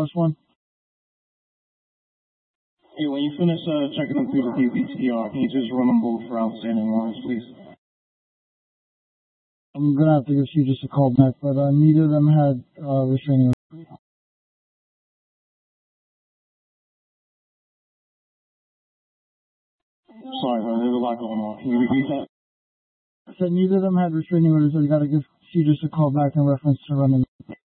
+1. Hey, when you finish checking them through the DPTR, can you just run them both for outstanding warrants, please? I'm gonna have to give you just a call back, but neither of them had restraining orders. Sorry, bro, there's a lot going on. Can you repeat that? I said neither of them had restraining orders, so you gotta give you just a call back in reference to running.